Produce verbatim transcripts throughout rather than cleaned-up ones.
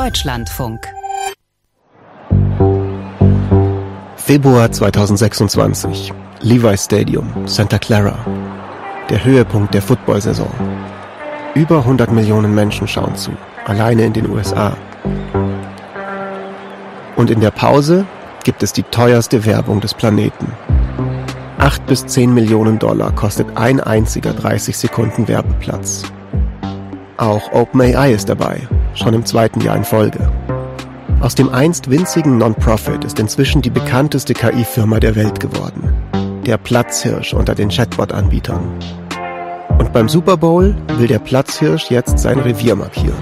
Deutschlandfunk. Februar zweitausendsechsundzwanzig. Levi's Stadium, Santa Clara. Der Höhepunkt der Football-Saison. Über hundert Millionen Menschen schauen zu, alleine in den U S A. Und in der Pause gibt es die teuerste Werbung des Planeten. Acht bis zehn Millionen Dollar kostet ein einziger dreißig Sekunden Werbeplatz. Auch OpenAI ist dabei, schon im zweiten Jahr in Folge. Aus dem einst winzigen Non-Profit ist inzwischen die bekannteste K I-Firma der Welt geworden. Der Platzhirsch unter den Chatbot-Anbietern. Und beim Super Bowl will der Platzhirsch jetzt sein Revier markieren.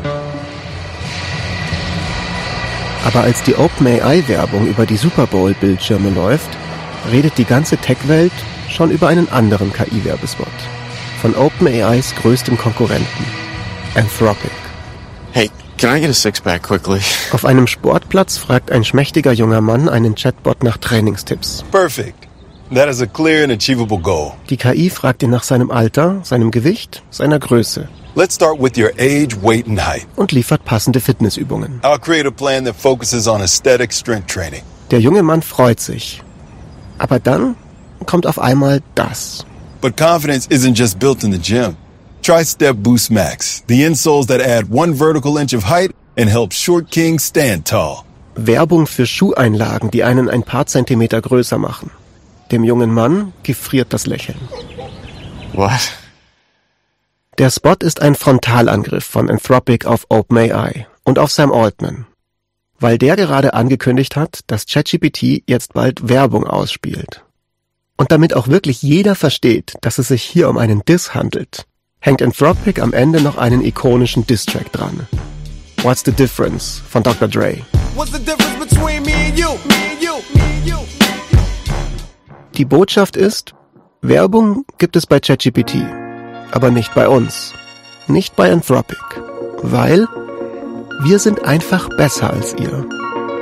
Aber als die OpenAI-Werbung über die Super Bowl-Bildschirme läuft, redet die ganze Tech-Welt schon über einen anderen K I-Werbespot. Von OpenAIs größtem Konkurrenten, Anthropic. Hey, can I get a six-pack quickly? Auf einem Sportplatz fragt ein schmächtiger junger Mann einen Chatbot nach Trainingstipps. Perfect. That is a clear and achievable goal. Die K I fragt ihn nach seinem Alter, seinem Gewicht, seiner Größe. Let's start with your age, weight and height. Und liefert passende Fitnessübungen. I'll create a plan that focuses on aesthetic strength training. Der junge Mann freut sich. Aber dann kommt auf einmal das. But confidence isn't just built in the gym. Try Step Boost Max, the insoles that add one vertical inch of height and help short kings stand tall. Werbung für Schuheinlagen, die einen ein paar Zentimeter größer machen. Dem jungen Mann gefriert das Lächeln. What? Der Spot ist ein Frontalangriff von Anthropic auf OpenAI und auf Sam Altman, weil der gerade angekündigt hat, dass ChatGPT jetzt bald Werbung ausspielt. Und damit auch wirklich jeder versteht, dass es sich hier um einen Diss handelt, hängt Anthropic am Ende noch einen ikonischen Diss-Track dran. What's the difference von Doktor Dre. What's the difference between me and you? Me and you? Me and you? Die Botschaft ist, Werbung gibt es bei ChatGPT, aber nicht bei uns, nicht bei Anthropic, weil wir sind einfach besser als ihr.